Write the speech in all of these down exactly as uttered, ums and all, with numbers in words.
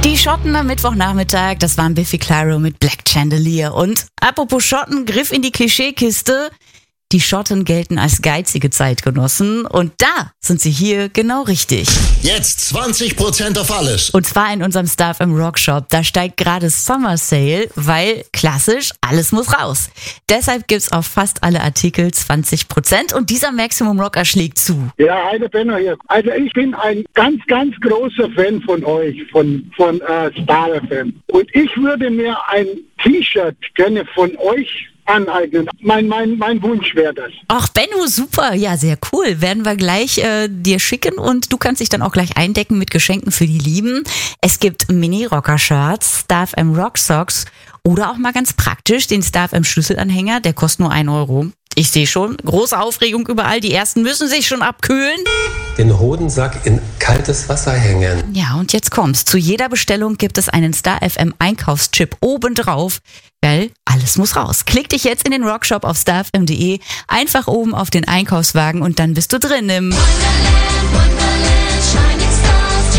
Die Schotten am Mittwochnachmittag, das waren Biffy Clyro mit Black Chandelier. Und apropos Schotten, Griff in die Klischeekiste. Die Schotten gelten als geizige Zeitgenossen und da sind sie hier genau richtig. Jetzt zwanzig Prozent auf alles. Und zwar in unserem Stuff im Rockshop. Da steigt gerade Summer Sale, weil klassisch, alles muss raus. Deshalb gibt's auf fast alle Artikel zwanzig Prozent und dieser Maximum Rocker schlägt zu. Ja, eine Benno hier. Also ich bin ein ganz, ganz großer Fan von euch, von, von äh, Star F M. Und ich würde mir ein T-Shirt gerne von euch aneignen. Mein, mein, mein Wunsch wäre das. Ach, Benno, super. Ja, sehr cool. Werden wir gleich äh, dir schicken und du kannst dich dann auch gleich eindecken mit Geschenken für die Lieben. Es gibt Mini-Rocker-Shirts, Star F M Rock-Socks oder auch mal ganz praktisch den Star F M Schlüsselanhänger. Der kostet nur ein Euro. Ich sehe schon, große Aufregung überall. Die Ersten müssen sich schon abkühlen. Den Hodensack in kaltes Wasser hängen. Ja, und jetzt kommt's. Zu jeder Bestellung gibt es einen Star F M Einkaufschip obendrauf. Weil alles muss raus. Klick dich jetzt in den Rockshop auf star f m punkt d e, einfach oben auf den Einkaufswagen und dann bist du drin im Wonderland, Wonderland, Shining Stars,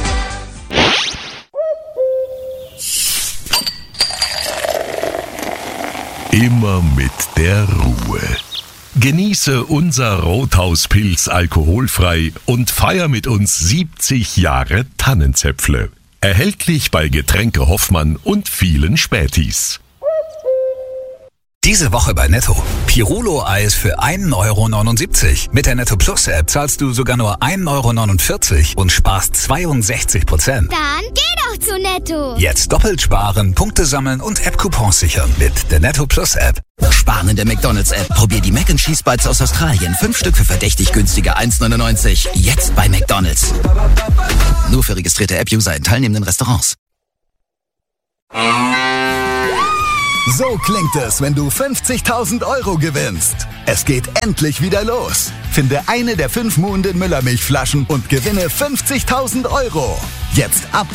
Jingle. Immer mit der Ruhe. Genieße unser Rothauspilz alkoholfrei und feier mit uns siebzig Jahre Tannenzäpfle. Erhältlich bei Getränke Hoffmann und vielen Spätis. Diese Woche bei Netto. Pirulo-Eis für ein Euro neunundsiebzig. Mit der Netto Plus App zahlst du sogar nur ein Euro neunundvierzig und sparst zweiundsechzig Prozent. Dann geh doch zu Netto. Jetzt doppelt sparen, Punkte sammeln und App-Coupons sichern mit der Netto Plus App. Sparen in der McDonald's App. Probier die Mac and Cheese Bites aus Australien. Fünf Stück für verdächtig günstige eins neunundneunzig. Jetzt bei McDonald's. Nur für registrierte App-User in teilnehmenden Restaurants. So klingt es, wenn du fünfzigtausend Euro gewinnst. Es geht endlich wieder los. Finde eine der fünf Muhnden Müllermilchflaschen und gewinne fünfzigtausend Euro. Jetzt ab